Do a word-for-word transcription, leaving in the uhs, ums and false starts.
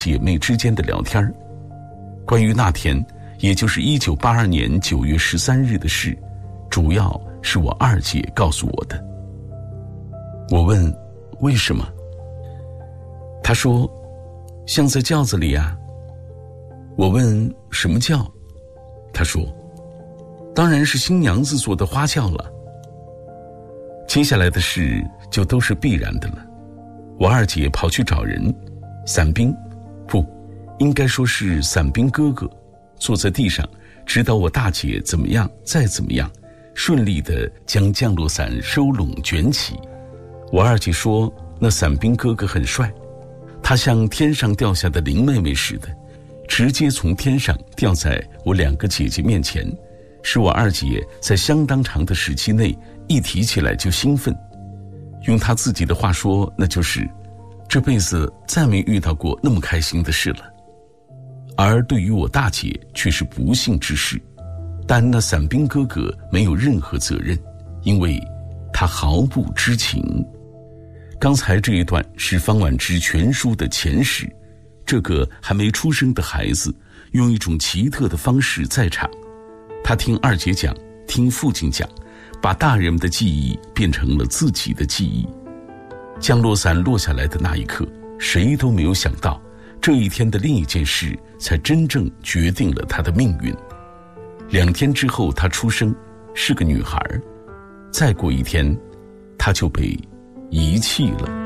姐妹之间的聊天。关于那天，也就是一九八二年九月十三日的事，主要是我二姐告诉我的。我问为什么，她说像在轿子里啊。我问什么轿，她说当然是新娘子坐的花轿了。接下来的事就都是必然的了。我二姐跑去找人，伞兵，不，应该说是伞兵哥哥，坐在地上指导我大姐怎么样再怎么样，顺利地将降落伞收拢卷起。我二姐说那伞兵哥哥很帅，他像天上掉下的林妹妹似的，直接从天上掉在我两个姐姐面前，使我二姐在相当长的时期内一提起来就兴奋。用她自己的话说，那就是这辈子再没遇到过那么开心的事了。而对于我大姐却是不幸之事，但那伞兵哥哥没有任何责任，因为他毫不知情。刚才这一段是方婉之全书的前史，这个还没出生的孩子用一种奇特的方式在场，他听二姐讲，听父亲讲，把大人们的记忆变成了自己的记忆。降落伞落下来的那一刻，谁都没有想到，这一天的另一件事才真正决定了他的命运。两天之后她出生，是个女孩，再过一天她就被遗弃了。